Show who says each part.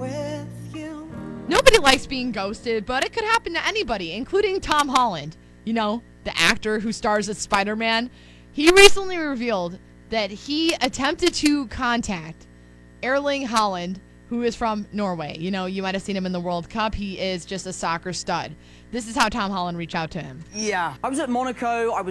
Speaker 1: with you.
Speaker 2: Nobody likes being ghosted, but it could happen to anybody, including Tom Holland. You know, the actor who stars as Spider-Man. He recently revealed that he attempted to contact Erling Haaland, who is from Norway. You know, you might have seen him in the World Cup. He is just a soccer stud. This is how Tom Holland reached out to him.
Speaker 1: Yeah, I was at Monaco. I was